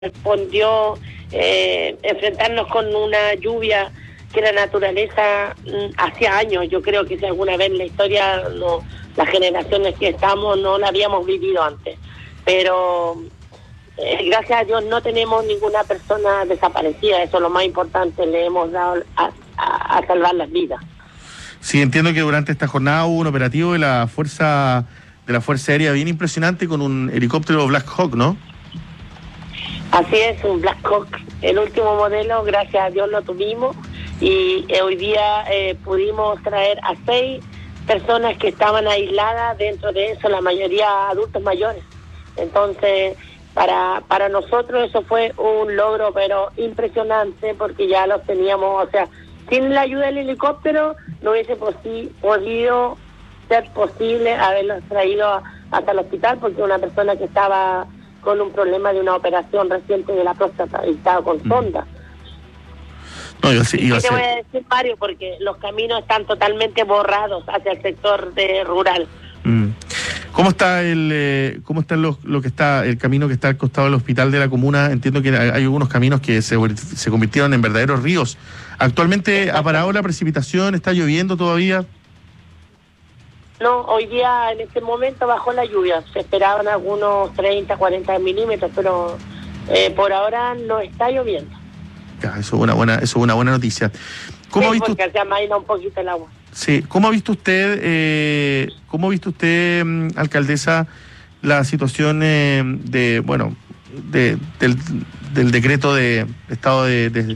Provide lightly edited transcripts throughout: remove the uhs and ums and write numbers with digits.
respondió enfrentarnos con una lluvia que la naturaleza hacía años. Yo creo que si alguna vez en la historia las generaciones que estamos no la habíamos vivido antes. Pero gracias a Dios no tenemos ninguna persona desaparecida. Eso es lo más importante. Le hemos dado a salvar las vidas. Sí, entiendo que durante esta jornada hubo un operativo de la Fuerza Aérea bien impresionante con un helicóptero Black Hawk, ¿no? Así es, un Black Hawk, el último modelo, gracias a Dios lo tuvimos y hoy día pudimos traer a 6 personas que estaban aisladas, dentro de eso la mayoría adultos mayores. Entonces, para nosotros eso fue un logro, pero impresionante, porque ya los teníamos, o sea, sin la ayuda del helicóptero no hubiese podido ser posible haberlos traído hasta el hospital, porque una persona que estaba con un problema de una operación reciente de la próstata y estaba con sonda. No, yo sí, ¿Qué te voy a decir, Mario? Porque los caminos están totalmente borrados hacia el sector rural. ¿Cómo está el camino que está al costado del hospital de la comuna? Entiendo que hay algunos caminos que se convirtieron en verdaderos ríos. ¿Actualmente ha parado la precipitación? ¿Está lloviendo todavía? No, hoy día en este momento bajó la lluvia. Se esperaban algunos 30, 40 milímetros, pero por ahora no está lloviendo. Ya, eso es una buena noticia. ¿Cómo ha visto? Porque se amaina un poquito el agua. Sí, ¿cómo ha visto usted, alcaldesa, la situación del decreto de estado de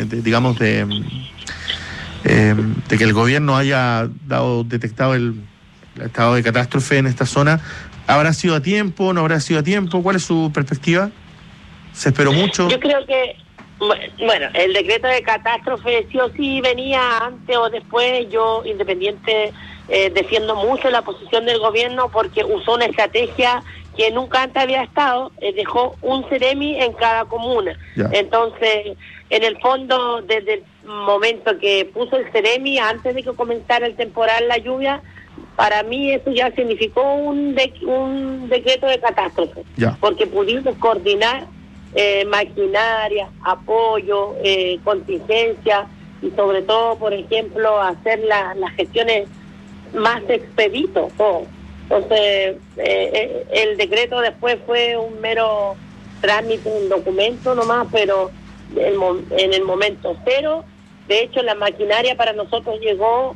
que el gobierno haya detectado el estado de catástrofe en esta zona? ¿Habrá sido a tiempo? ¿No habrá sido a tiempo? ¿Cuál es su perspectiva? ¿Se esperó mucho? Yo creo que, bueno, el decreto de catástrofe sí o sí venía antes o después. Yo, independiente, defiendo mucho la posición del gobierno porque usó una estrategia que nunca antes había estado. Dejó un CEREMI en cada comuna. Ya. Entonces, en el fondo, desde el momento que puso el CEREMI, antes de que comenzara el temporal, la lluvia, para mí eso ya significó un decreto de catástrofe. Ya. Porque pudimos coordinar maquinaria, apoyo, contingencia y sobre todo, por ejemplo, hacer las gestiones más expedito. Todo. Entonces, el decreto después fue un mero trámite, un documento nomás, pero en el momento cero. De hecho, la maquinaria para nosotros llegó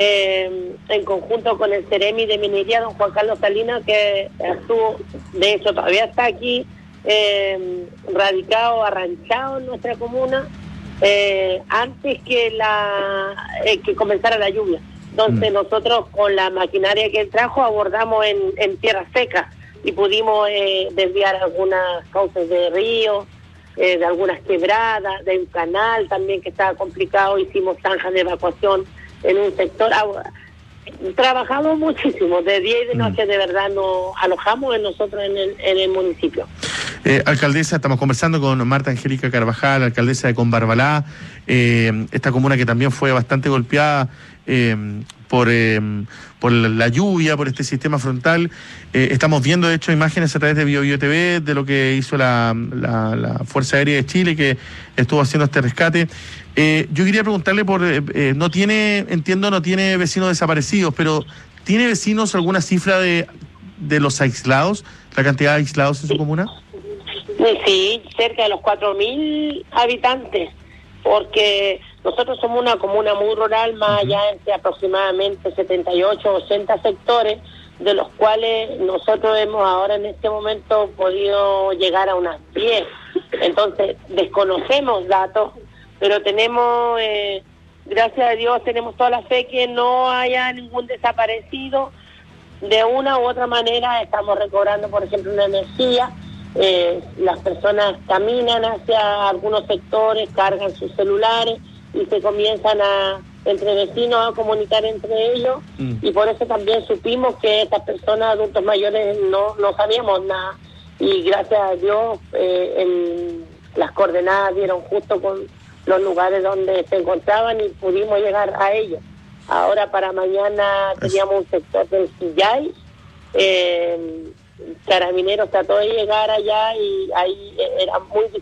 en conjunto con el CEREMI de Minería, don Juan Carlos Salinas, que estuvo, de hecho todavía está aquí, radicado, arranchado en nuestra comuna, antes que que comenzara la lluvia. Entonces nosotros con la maquinaria que él trajo abordamos en tierra seca y pudimos desviar algunas cauces de río, de algunas quebradas, de un canal también que estaba complicado. Hicimos zanjas de evacuación en un sector. Trabajamos muchísimo, de día y de noche, de verdad nos alojamos nosotros en el municipio. Alcaldesa, estamos conversando con Marta Angélica Carvajal, alcaldesa de Combarbalá, esta comuna que también fue bastante golpeada por la lluvia, por este sistema frontal. Estamos viendo, de hecho, imágenes a través de BioBio TV de lo que hizo la Fuerza Aérea de Chile, que estuvo haciendo este rescate. Yo quería preguntarle no tiene vecinos desaparecidos, pero ¿tiene vecinos alguna cifra de los aislados, la cantidad de aislados en su comuna? Sí, cerca de los 4.000 habitantes, porque nosotros somos una comuna muy rural, más allá de aproximadamente 78 o 80 sectores, de los cuales nosotros hemos ahora en este momento podido llegar a unas 10. Entonces, desconocemos datos, pero tenemos, gracias a Dios, tenemos toda la fe que no haya ningún desaparecido. De una u otra manera estamos recobrando, por ejemplo, una energía. Las personas caminan hacia algunos sectores, cargan sus celulares y se comienzan entre vecinos a comunicar entre ellos, y por eso también supimos que estas personas, adultos mayores, no sabíamos nada, y gracias a Dios las coordenadas dieron justo con los lugares donde se encontraban y pudimos llegar a ellos. Ahora para mañana teníamos un sector del Sillay, Carabineros trató de llegar allá y ahí era muy